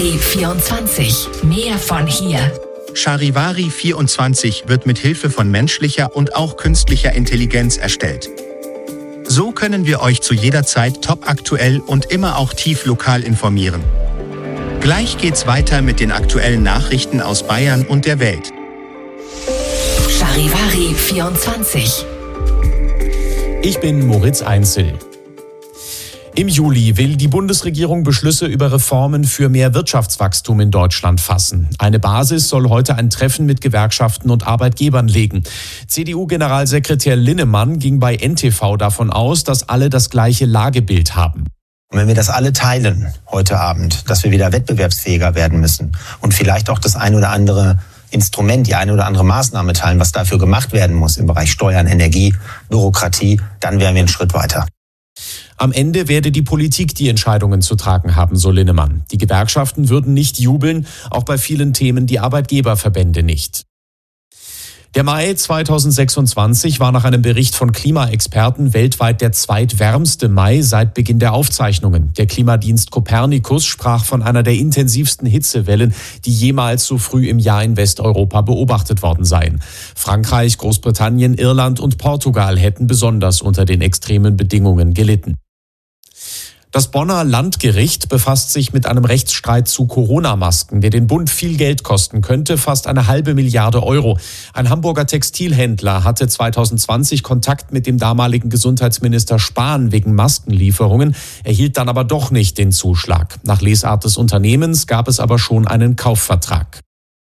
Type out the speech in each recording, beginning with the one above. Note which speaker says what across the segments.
Speaker 1: Charivari 24. Mehr von hier.
Speaker 2: Charivari 24 wird mit Hilfe von menschlicher und auch künstlicher Intelligenz erstellt. So können wir euch zu jeder Zeit topaktuell und immer auch tief lokal informieren. Gleich geht's weiter mit den aktuellen Nachrichten aus Bayern und der Welt.
Speaker 1: Charivari 24.
Speaker 3: Ich bin Moritz Einzel. Im Juli will die Bundesregierung Beschlüsse über Reformen für mehr Wirtschaftswachstum in Deutschland fassen. Eine Basis soll heute ein Treffen mit Gewerkschaften und Arbeitgebern legen. CDU-Generalsekretär Linnemann ging bei NTV davon aus, dass alle das gleiche Lagebild haben.
Speaker 4: Und wenn wir das alle teilen heute Abend, dass wir wieder wettbewerbsfähiger werden müssen und vielleicht auch das ein oder andere Instrument, die eine oder andere Maßnahme teilen, was dafür gemacht werden muss im Bereich Steuern, Energie, Bürokratie, dann wären wir einen Schritt weiter.
Speaker 3: Am Ende werde die Politik die Entscheidungen zu tragen haben, so Linnemann. Die Gewerkschaften würden nicht jubeln, auch bei vielen Themen die Arbeitgeberverbände nicht. Der Mai 2026 war nach einem Bericht von Klimaexperten weltweit der zweitwärmste Mai seit Beginn der Aufzeichnungen. Der Klimadienst Copernicus sprach von einer der intensivsten Hitzewellen, die jemals so früh im Jahr in Westeuropa beobachtet worden seien. Frankreich, Großbritannien, Irland und Portugal hätten besonders unter den extremen Bedingungen gelitten. Das Bonner Landgericht befasst sich mit einem Rechtsstreit zu Corona-Masken, der den Bund viel Geld kosten könnte, fast 1,5 Milliarde Euro. Ein Hamburger Textilhändler hatte 2020 Kontakt mit dem damaligen Gesundheitsminister Spahn wegen Maskenlieferungen, erhielt dann aber doch nicht den Zuschlag. Nach Lesart des Unternehmens gab es aber schon einen Kaufvertrag.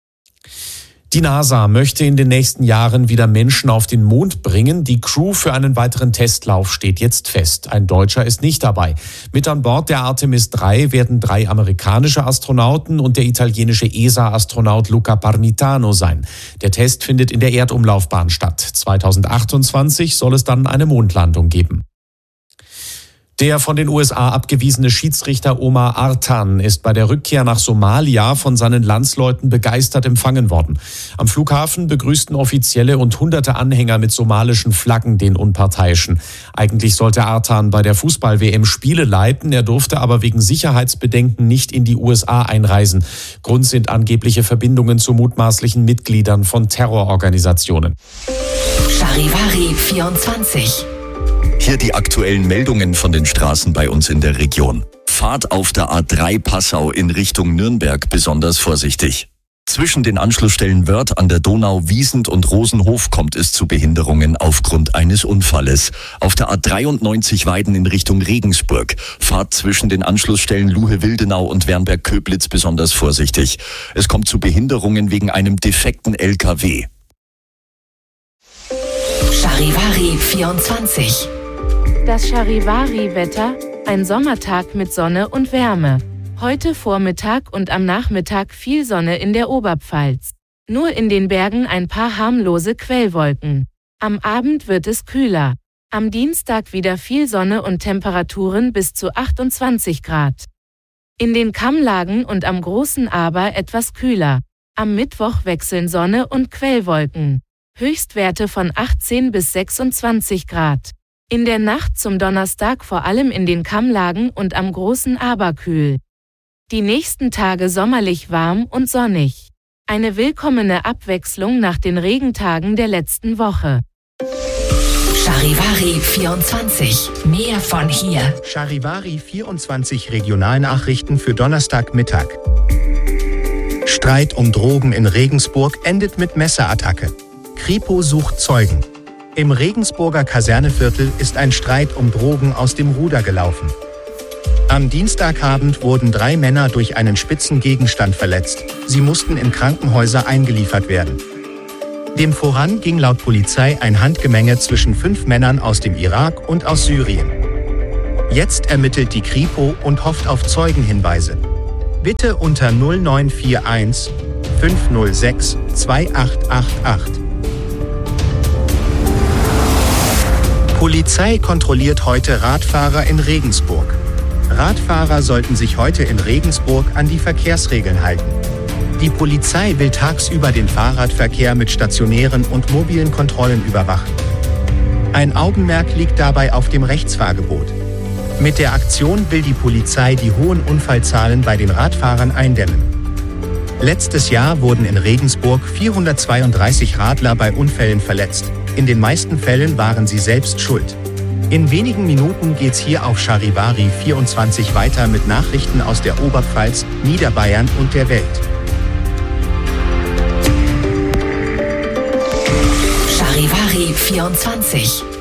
Speaker 3: Die NASA möchte in den nächsten Jahren wieder Menschen auf den Mond bringen. Die Crew für einen weiteren Testlauf steht jetzt fest. Ein Deutscher ist nicht dabei. Mit an Bord der Artemis 3 werden 3 amerikanische Astronauten und der italienische ESA-Astronaut Luca Parmitano sein. Der Test findet in der Erdumlaufbahn statt. 2028 soll es dann eine Mondlandung geben. Der von den USA abgewiesene Schiedsrichter Omar Artan ist bei der Rückkehr nach Somalia von seinen Landsleuten begeistert empfangen worden. Am Flughafen begrüßten Offizielle und hunderte Anhänger mit somalischen Flaggen den Unparteiischen. Eigentlich sollte Artan bei der Fußball-WM Spiele leiten, er durfte aber wegen Sicherheitsbedenken nicht in die USA einreisen. Grund sind angebliche Verbindungen zu mutmaßlichen Mitgliedern von Terrororganisationen.
Speaker 1: Charivari 24.
Speaker 5: Hier die aktuellen Meldungen von den Straßen bei uns in der Region. Fahrt auf der A3 Passau in Richtung Nürnberg besonders vorsichtig. Zwischen den Anschlussstellen Wörth an der Donau, Wiesent und Rosenhof kommt es zu Behinderungen aufgrund eines Unfalles. Auf der A93 Weiden in Richtung Regensburg. Fahrt zwischen den Anschlussstellen Luhe-Wildenau und Wernberg-Köblitz besonders vorsichtig. Es kommt zu Behinderungen wegen einem defekten LKW.
Speaker 1: Charivari 24.
Speaker 6: Das Charivari-Wetter, ein Sommertag mit Sonne und Wärme. Heute Vormittag und am Nachmittag viel Sonne in der Oberpfalz. Nur in den Bergen ein paar harmlose Quellwolken. Am Abend wird es kühler. Am Dienstag wieder viel Sonne und Temperaturen bis zu 28 Grad. In den Kammlagen und am Großen Aber etwas kühler. Am Mittwoch wechseln Sonne und Quellwolken. Höchstwerte von 18 bis 26 Grad. In der Nacht zum Donnerstag vor allem in den Kammlagen und am Großen Aber kühl. Die nächsten Tage sommerlich warm und sonnig. Eine willkommene Abwechslung nach den Regentagen der letzten Woche.
Speaker 1: Charivari 24. Mehr von hier.
Speaker 2: Charivari 24 Regionalnachrichten für Donnerstagmittag. Streit um Drogen in Regensburg endet mit Messerattacke. Kripo sucht Zeugen. Im Regensburger Kaserneviertel ist ein Streit um Drogen aus dem Ruder gelaufen. Am Dienstagabend wurden 3 Männer durch einen spitzen Gegenstand verletzt. Sie mussten in Krankenhäuser eingeliefert werden. Dem voran ging laut Polizei ein Handgemenge zwischen 5 Männern aus dem Irak und aus Syrien. Jetzt ermittelt die Kripo und hofft auf Zeugenhinweise. Bitte unter 0941 506 2888. Polizei kontrolliert heute Radfahrer in Regensburg. Radfahrer sollten sich heute in Regensburg an die Verkehrsregeln halten. Die Polizei will tagsüber den Fahrradverkehr mit stationären und mobilen Kontrollen überwachen. Ein Augenmerk liegt dabei auf dem Rechtsfahrgebot. Mit der Aktion will die Polizei die hohen Unfallzahlen bei den Radfahrern eindämmen. Letztes Jahr wurden in Regensburg 432 Radler bei Unfällen verletzt. In den meisten Fällen waren sie selbst schuld. In wenigen Minuten geht's hier auf Charivari 24 weiter mit Nachrichten aus der Oberpfalz, Niederbayern und der Welt.
Speaker 1: Charivari 24